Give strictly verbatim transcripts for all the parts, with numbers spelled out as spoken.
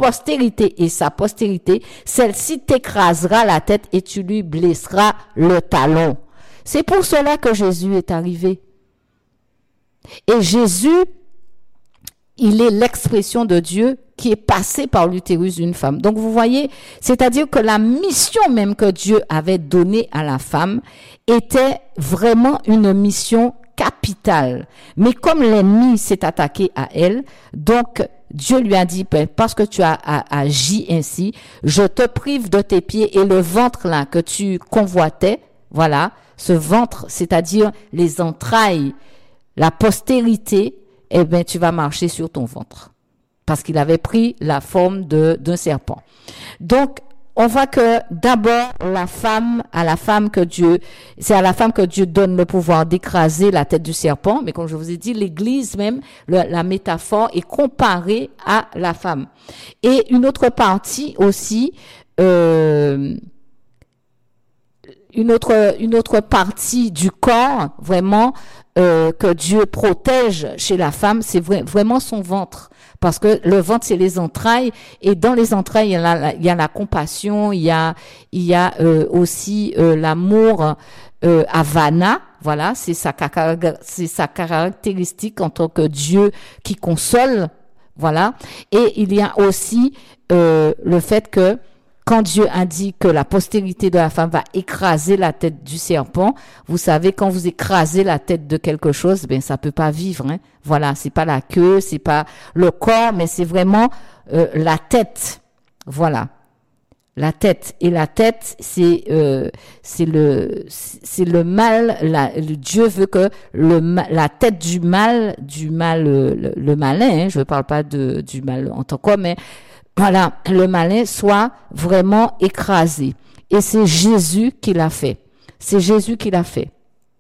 postérité et sa postérité, celle-ci t'écrasera la tête et tu lui blesseras le talon. C'est pour cela que Jésus est arrivé. Et Jésus, il est l'expression de Dieu qui est passé par l'utérus d'une femme. Donc vous voyez, c'est-à-dire que la mission même que Dieu avait donnée à la femme était vraiment une mission capitale. Mais comme l'ennemi s'est attaqué à elle, donc Dieu lui a dit, parce que tu as agi ainsi, je te prive de tes pieds et le ventre là que tu convoitais, voilà, ce ventre, c'est-à-dire les entrailles, la postérité, eh bien, tu vas marcher sur ton ventre. Parce qu'il avait pris la forme de, d'un serpent. Donc, on voit que d'abord, la femme, à la femme que Dieu, c'est à la femme que Dieu donne le pouvoir d'écraser la tête du serpent. Mais comme je vous ai dit, l'Église même, le, la métaphore est comparée à la femme. Et une autre partie aussi, euh, une autre, une autre partie du corps, vraiment, euh, que Dieu protège chez la femme, c'est vrai, vraiment son ventre. Parce que le ventre, c'est les entrailles, et dans les entrailles, il y a la, il y a la compassion, il y a, il y a euh, aussi euh, l'amour euh, Havana, voilà, c'est sa, c'est sa caractéristique en tant que Dieu qui console, voilà. Et il y a aussi euh, le fait que quand Dieu a dit que la postérité de la femme va écraser la tête du serpent, vous savez, quand vous écrasez la tête de quelque chose, ben ça peut pas vivre. Hein. Voilà, c'est pas la queue, c'est pas le corps, mais c'est vraiment euh, la tête. Voilà, la tête. Et la tête, c'est euh, c'est le c'est le mal. La, le Dieu veut que le la tête du mal, du mal, le, le malin. Hein, je ne parle pas de du mal en tant qu'homme, mais voilà, le malin soit vraiment écrasé. Et c'est Jésus qui l'a fait. C'est Jésus qui l'a fait.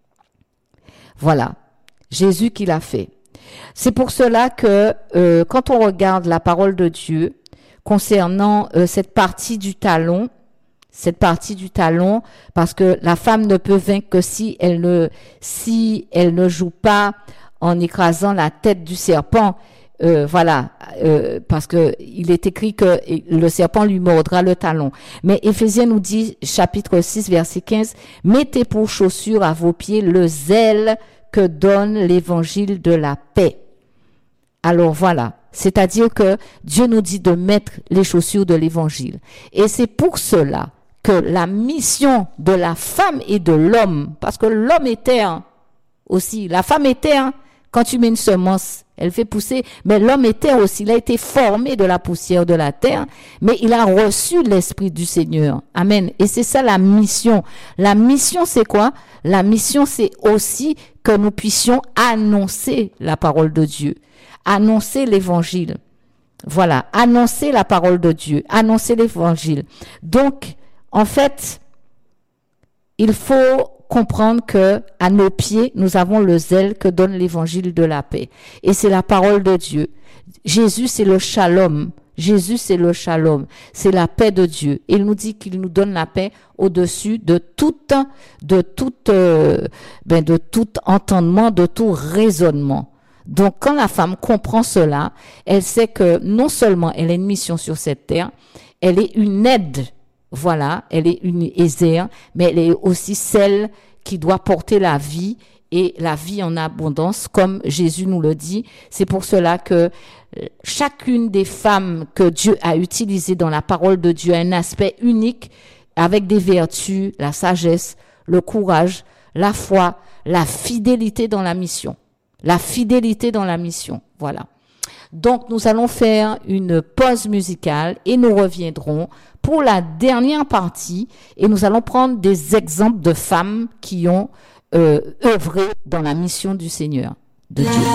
Voilà, Jésus qui l'a fait. C'est pour cela que euh, quand on regarde la parole de Dieu concernant euh, cette partie du talon, cette partie du talon, parce que la femme ne peut vaincre que si elle ne, si elle ne joue pas en écrasant la tête du serpent. Euh, voilà, euh, parce que il est écrit que le serpent lui mordra le talon. Mais Éphésiens nous dit, chapitre six, verset quinze, « Mettez pour chaussure à vos pieds le zèle que donne l'évangile de la paix. » Alors voilà, c'est-à-dire que Dieu nous dit de mettre les chaussures de l'évangile. Et c'est pour cela que la mission de la femme et de l'homme, parce que l'homme est terre aussi, la femme est terre, quand tu mets une semence, elle fait pousser, mais l'homme est terre aussi, il a été formé de la poussière de la terre, mais il a reçu l'Esprit du Seigneur. Amen. Et c'est ça la mission. La mission, c'est quoi? La mission, c'est aussi que nous puissions annoncer la parole de Dieu, annoncer l'évangile. Voilà, annoncer la parole de Dieu, annoncer l'évangile. Donc, en fait, il faut comprendre que à nos pieds, nous avons le zèle que donne l'évangile de la paix. Et c'est la parole de Dieu. Jésus, c'est le shalom. Jésus, c'est le shalom. C'est la paix de Dieu. Il nous dit qu'il nous donne la paix au-dessus de tout, de tout, euh, ben, de tout entendement, de tout raisonnement. Donc, quand la femme comprend cela, elle sait que non seulement elle a une mission sur cette terre, elle est une aide. Voilà, elle est une Ésère, mais elle est aussi celle qui doit porter la vie et la vie en abondance, comme Jésus nous le dit. C'est pour cela que chacune des femmes que Dieu a utilisées dans la parole de Dieu a un aspect unique avec des vertus, la sagesse, le courage, la foi, la fidélité dans la mission. La fidélité dans la mission, voilà. Donc, nous allons faire une pause musicale et nous reviendrons pour la dernière partie et nous allons prendre des exemples de femmes qui ont euh, œuvré dans la mission du Seigneur, de Dieu.